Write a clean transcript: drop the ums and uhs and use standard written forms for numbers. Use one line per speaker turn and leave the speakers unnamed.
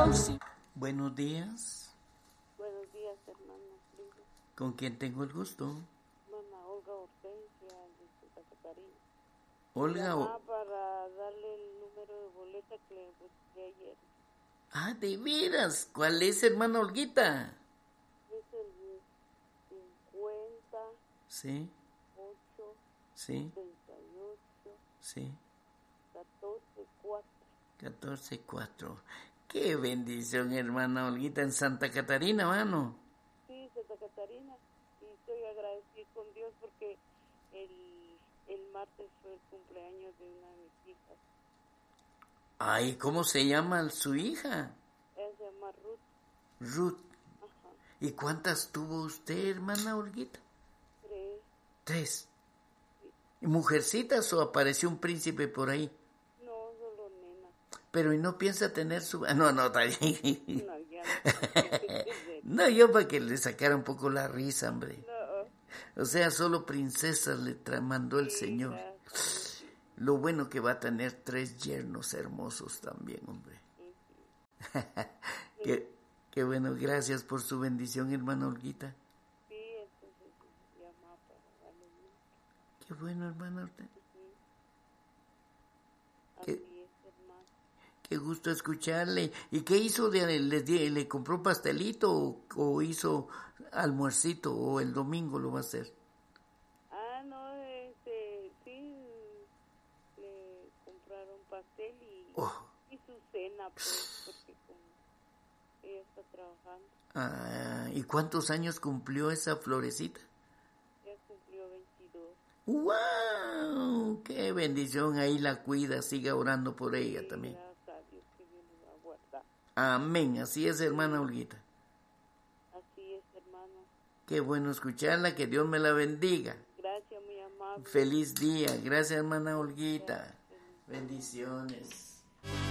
Buenos días.
Buenos días, hermano.
¿Con quién tengo el gusto?
Mamá Olga Hortensia de Santa Catarina.
Olga.
Para darle el número de boleta que le busqué ayer.
Ah, de veras. ¿Cuál es, hermana Olguita?
Es el 50.
Sí.
8.
Sí.
38.
Sí.
14-4.
14-4. Qué bendición, hermana Olguita, en Santa Catarina, mano.
Sí, Santa Catarina. Y estoy agradecida con Dios porque el martes fue el cumpleaños de una de mis hijas.
Ay, ¿cómo se llama su hija?
Ella se llama Ruth.
Ruth.
Ajá.
¿Y cuántas tuvo usted, hermana Olguita?
3.
3.
Sí.
¿Y mujercitas o apareció un príncipe por ahí?
No, solo nena.
Pero ¿y no piensa tener su...? No, está bien.
No, ya
No, yo para que le sacara un poco la risa, hombre.
no.
O sea, solo princesas le mandó el Señor.
Gracias.
Lo bueno que va a tener 3 yernos hermosos también, hombre. Qué bueno, gracias por su bendición, hermana Olguita.
Sí, entonces llama para darle un número.
Qué bueno, hermana Olguita.
Así es, hermano.
Qué gusto escucharle. ¿Y qué hizo? ¿Le compró pastelito o hizo almuercito o el domingo lo va a hacer?
No, sí, le compraron pastel y su cena, pues, porque como ella está trabajando.
¿Y cuántos años cumplió esa florecita?
Ella cumplió 22.
¡Wow! ¡Qué bendición! Ahí la cuida, siga orando por ella
Sí,
también.
gracias a Dios que Dios nos va a guardar.
Amén, así es, hermana Olguita.
Así es, hermano.
Qué bueno escucharla, que Dios me la bendiga.
Gracias, muy amable.
Feliz día, gracias, hermana Olguita. Bendiciones.